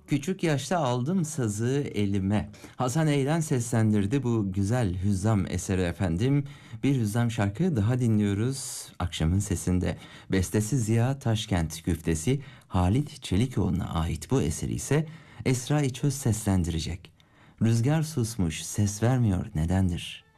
Küçük yaşta aldım sazı elime. Hasan Eylen seslendirdi bu güzel hüzzam eseri efendim. Bir hüzzam şarkı daha dinliyoruz akşamın sesinde. Bestesi Ziya Taşkent güftesi Halit Çelikoğlu'na ait bu eseri ise Esra İçöz seslendirecek. Rüzgar susmuş ses vermiyor nedendir?